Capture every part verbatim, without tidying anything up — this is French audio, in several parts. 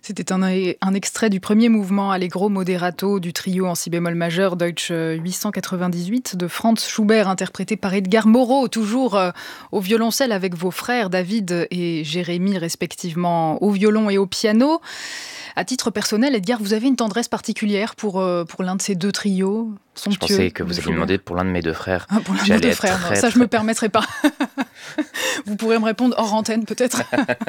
C'était un, un extrait du premier mouvement Allegro Moderato du trio en si bémol majeur Deutsch huit cent quatre-vingt-dix-huit de Franz Schubert, interprété par Edgar Moreau, toujours euh, au violoncelle avec vos frères David et Jérémy, respectivement au violon et au piano. À titre personnel, Edgar, vous avez une tendresse particulière pour, euh, pour l'un de ces deux trios somptueux? Je pensais que vous alliez me demander pour l'un de mes deux frères. Ah, pour l'un de mes deux frères, très, ça très... je me permettrai pas. Vous pourrez me répondre hors antenne peut-être.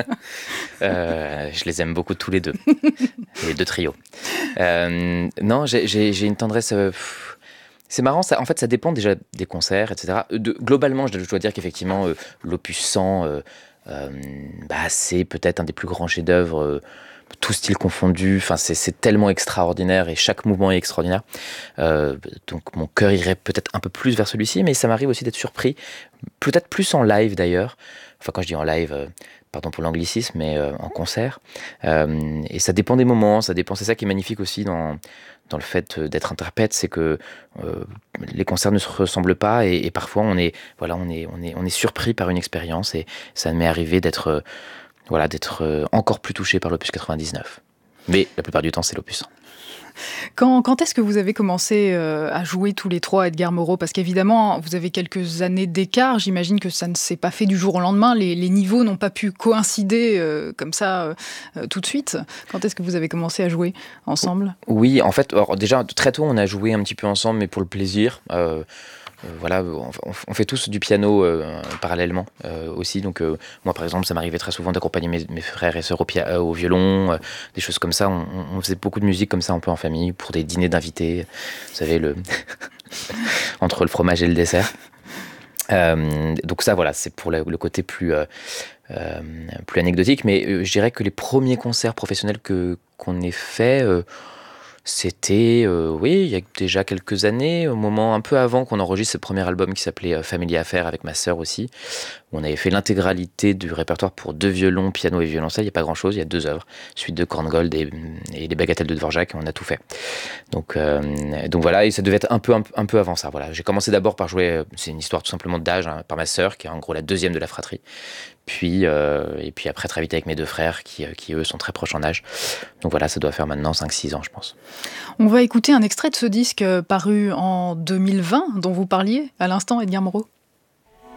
euh, Je les aime beaucoup tous les deux, les deux trios. Euh, non, j'ai, j'ai, j'ai une tendresse... Euh, pff, c'est marrant, ça, en fait ça dépend déjà des concerts, et cetera. De, globalement, je dois dire qu'effectivement, euh, l'opus cent, euh, euh, bah, c'est peut-être un des plus grands chefs-d'œuvre, euh, tout style confondu, enfin, c'est, c'est tellement extraordinaire et chaque mouvement est extraordinaire. Euh, donc mon cœur irait peut-être un peu plus vers celui-ci, mais ça m'arrive aussi d'être surpris, peut-être plus en live d'ailleurs. Enfin, quand je dis en live, euh, pardon pour l'anglicisme, mais euh, en concert. Euh, et ça dépend des moments, ça dépend. C'est ça qui est magnifique aussi dans, dans le fait d'être interprète, c'est que euh, les concerts ne se ressemblent pas et, et parfois on est, voilà, on est, on est, on est surpris par une expérience et ça m'est arrivé d'être, euh, voilà, d'être euh, encore plus touché par l'opus quatre-vingt-dix-neuf. Mais la plupart du temps, c'est l'opus cent. Quand, quand est-ce que vous avez commencé euh, à jouer tous les trois, Edgar Moreau? Parce qu'évidemment, vous avez quelques années d'écart. J'imagine que ça ne s'est pas fait du jour au lendemain. Les, les niveaux n'ont pas pu coïncider euh, comme ça euh, tout de suite. Quand est-ce que vous avez commencé à jouer ensemble? Oui, en fait, alors, déjà, très tôt, on a joué un petit peu ensemble, mais pour le plaisir. Euh, Euh, voilà, on, on fait tous du piano euh, parallèlement euh, aussi. Donc euh, moi, par exemple, ça m'arrivait très souvent d'accompagner mes, mes frères et sœurs au, pia- euh, au violon, euh, des choses comme ça. On, on faisait beaucoup de musique comme ça, un peu en famille, pour des dîners d'invités. Vous savez, le entre le fromage et le dessert. Euh, donc ça, voilà, c'est pour le, le côté plus euh, euh, plus anecdotique. Mais euh, je dirais que les premiers concerts professionnels que qu'on ait fait. Euh, C'était, euh, oui, il y a déjà quelques années, au moment un peu avant qu'on enregistre ce premier album qui s'appelait euh, Family Affair avec ma sœur aussi, où on avait fait l'intégralité du répertoire pour deux violons, piano et violoncelle. Il n'y a pas grand-chose, il y a deux œuvres, suite de Korngold et, et les Bagatelles de Dvorak, et on a tout fait. Donc, euh, donc voilà, et ça devait être un peu, un, un peu avant ça. Voilà. J'ai commencé d'abord par jouer, c'est une histoire tout simplement d'âge, hein, par ma sœur, qui est en gros la deuxième de la fratrie. Puis, euh, et puis après, très vite avec mes deux frères, qui, qui eux sont très proches en âge. Donc voilà, ça doit faire maintenant cinq six ans, je pense. On va écouter un extrait de ce disque paru en deux mille vingt, dont vous parliez à l'instant, Edgar Moreau.